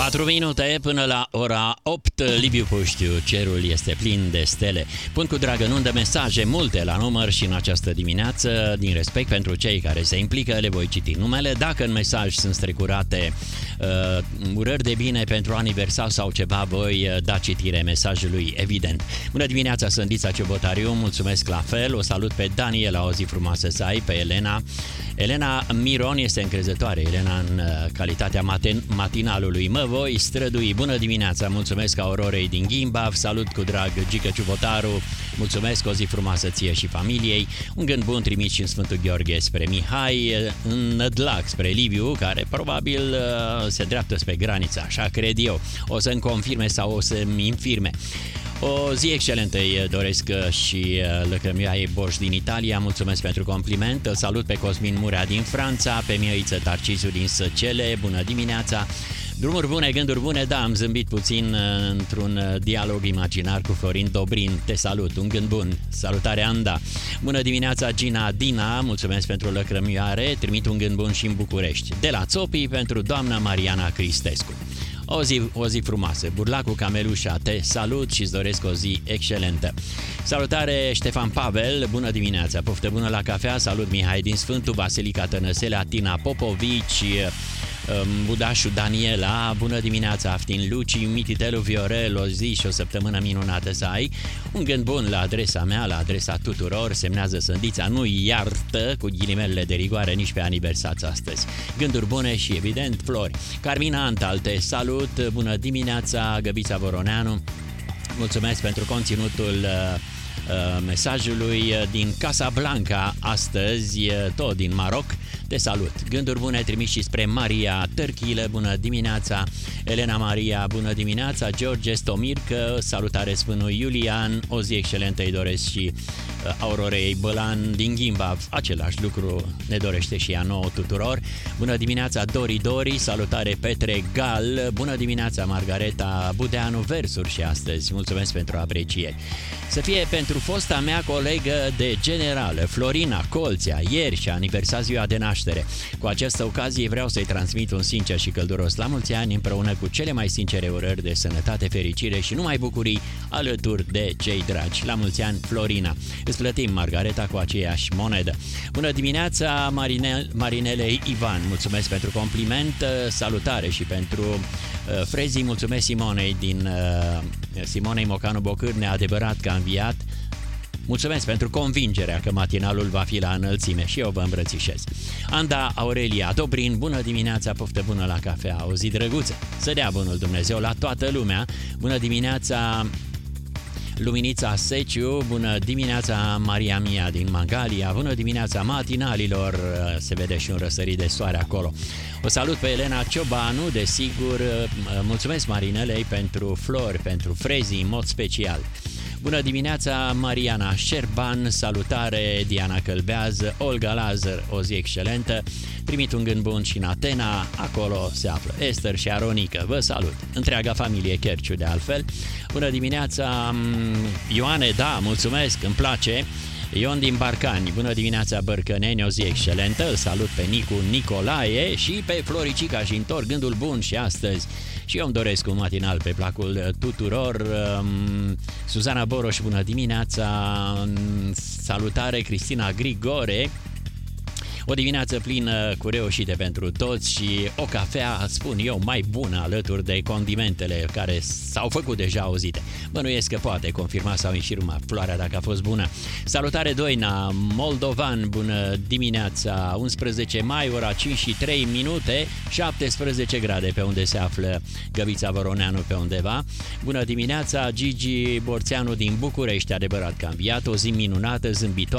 4 minute până la ora 8. Liviu Puștiu, cerul este plin de stele. Pun cu dragă în undă mesaje multe la număr și în această dimineață. Din respect pentru cei care se implică, le voi citi numele. Dacă în mesaj sunt strecurate urări de bine pentru aniversar sau ceva, voi da citire mesajului, evident. Bună dimineața, Sândița Ciobotariu, mulțumesc la fel. O salut pe Daniela, o zi frumoasă să ai, pe Elena. Elena Miron este încrezătoare, Elena, în calitatea matinalului. Mă voi strădui. Bună dimineața, mulțumesc Aurorei din Gimbav, salut cu drag Gică Ciubotaru, mulțumesc, o zi frumoasă ție și familiei. Un gând bun trimis și în Sfântul Gheorghe spre Mihai, în Nădlac spre Liviu, care probabil se dreaptă spre granița, așa cred eu. O să-mi confirme sau o să-mi infirme. O zi excelentă îi doresc și Lăcrămioaie Boș din Italia, mulțumesc pentru compliment. Îl salut pe Cosmin Murea din Franța, pe Mioiță Tarcisu din Săcele, bună dimineața. Drumuri bune, gânduri bune, da, am zâmbit puțin într-un dialog imaginar cu Florin Dobrin, te salut, un gând bun, salutare Anda. Bună dimineața Gina Dina, mulțumesc pentru lăcrămioare, trimit un gând bun și în București. De la Țopii pentru doamna Mariana Cristescu. O zi frumoasă. Burlacul Camelușa, te salut și îți doresc o zi excelentă. Salutare Ștefan Pavel, bună dimineața, poftă bună la cafea, salut Mihai din Sfântul, Vasilica Tănăsele, Tina Popovici, Budașu Daniela, bună dimineața Aftin Luci, Mititelu Viorel, o zi și o săptămână minunată să ai. Un gând bun la adresa mea, la adresa tuturor, semnează Sândița, nu iartă cu ghilimelele de rigoare nici pe aniversați astăzi. Gânduri bune și evident flori. Carmina Antal, te salut, bună dimineața Găbița Voroneanu, mulțumesc pentru conținutul mesajului din Casablanca astăzi, tot din Maroc. Te salut. Gânduri bune trimis și spre Maria Tărchilă, bună dimineața. Elena Maria, bună dimineața. George Stomircă, salutare Sfântul Iulian, o zi excelentă îi doresc și Aurorei Bălan din Gimbav. Același lucru ne dorește și ea nouă tuturor. Bună dimineața Dori, salutare Petre Gal, bună dimineața Margareta Budeanu, versuri și astăzi, mulțumesc pentru aprecieri. Să fie pentru fosta mea colegă de generală, Florina Colțea, ieri și-a aniversat ziua de naștere. Cu această ocazie vreau să-i transmit un sincer și călduros la mulți ani, împreună cu cele mai sincere urări de sănătate, fericire și numai bucurii alături de cei dragi. La mulți ani, Florina. Îți plătim, Margareta, cu aceeași monedă. Bună dimineața, Marinelei Ivan, mulțumesc pentru compliment, salutare și pentru frezii, mulțumesc Simonei din Simonei Mocanu Bocârne, adevărat că a înviat. Mulțumesc pentru convingerea că matinalul va fi la înălțime și eu vă îmbrățișez. Anda Aurelia Dobrin, bună dimineața, poftă bună la cafea, o zi drăguță. Să dea bunul Dumnezeu la toată lumea. Bună dimineața Luminița Seciu, bună dimineața Maria Mia din Mangalia, bună dimineața matinalilor, se vede și un răsărit de soare acolo. O salut pe Elena Ciobanu, desigur, mulțumesc Marinelei pentru flori, pentru frezii în mod special. Bună dimineața Mariana Șerban, salutare Diana Călbează, Olga Lazar, o zi excelentă, trimit un gând bun și în Atena, acolo se află Esther și Aronică, vă salut, întreaga familie Cherciu de altfel. Bună dimineața Ioane, da, mulțumesc, îmi place. Ion din Barcani, bună dimineața Bărcăneni, o zi excelentă, îl salut pe Nicu Nicolae și pe Floricica și întorc gândul bun și astăzi. Și eu îmi doresc un matinal pe placul tuturor. Suzana Boroș, bună dimineața, salutare Cristina Grigore. O dimineață plină cu reușite pentru toți și o cafea, spun eu, mai bună alături de condimentele care s-au făcut deja auzite. Bănuiesc că poate confirma sau înșirma floarea dacă a fost bună. Salutare Doina, Moldovan, bună dimineața, 11 mai, ora 5 și 3 minute, 17 grade pe unde se află Găbița Voroneanu pe undeva. Bună dimineața, Gigi Borțeanu din București, adevărat că a înviat, o zi minunată, zâmbitoare.